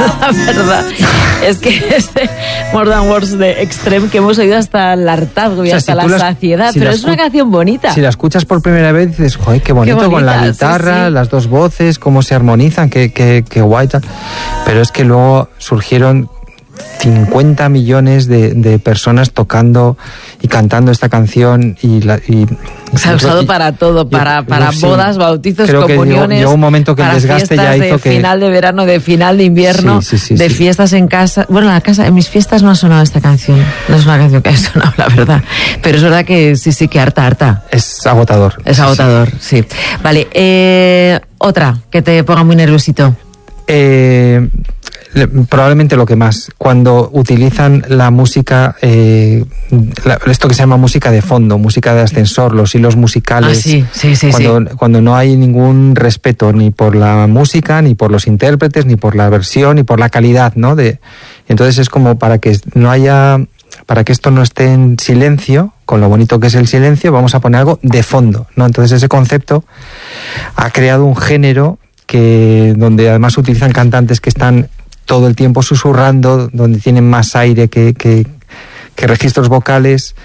La verdad es que este More Than Words de Extreme que hemos oído hasta el hartazgo y hasta la saciedad, pero es una canción bonita. Si la escuchas por primera vez dices, joder, qué bonito, con la guitarra, las dos voces, cómo se armonizan, qué guay tal. Pero es que luego surgieron 50 millones de personas tocando y cantando esta canción se ha usado para todo, para bodas, bautizos, comuniones, llegó un momento que el desgaste ya hizo que... final de verano, de final de invierno, de fiestas en casa. Bueno, en mis fiestas no ha sonado esta canción, no es una canción que ha sonado, la verdad, pero es verdad que sí, que harta. Es agotador. Es agotador, sí. Vale, otra que te ponga muy nerviosito. Probablemente lo que más, cuando utilizan la música, esto que se llama música de fondo, música de ascensor, los hilos musicales, cuando no hay ningún respeto ni por la música, ni por los intérpretes, ni por la versión, ni por la calidad, ¿no? Entonces es como para que esto no esté en silencio, con lo bonito que es el silencio, vamos a poner algo de fondo, ¿no? Entonces ese concepto ha creado un género donde además utilizan cantantes que están todo el tiempo susurrando, donde tienen más aire que registros vocales,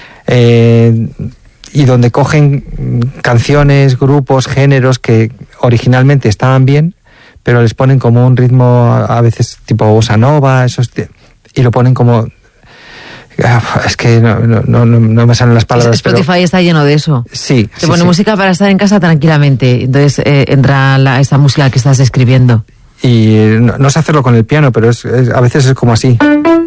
y donde cogen canciones, grupos, géneros que originalmente estaban bien, pero les ponen como un ritmo a veces tipo bossa nova, y lo ponen como... Es que no me salen las palabras. Spotify está lleno de eso. Sí. Te pone música para estar en casa tranquilamente. Entonces entra esa música que estás escribiendo. Y no sé hacerlo con el piano, pero a veces es como así.